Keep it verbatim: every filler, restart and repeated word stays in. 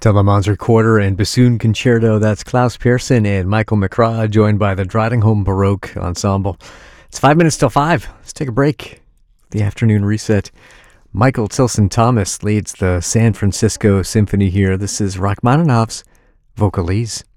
Telemann's Recorder and Bassoon Concerto. That's Klaus Pearson and Michael McCraw, joined by the Drottningholm Baroque Ensemble. It's five minutes till five. Let's take a break. The afternoon reset. Michael Tilson Thomas leads the San Francisco Symphony here. This is Rachmaninoff's Vocalise.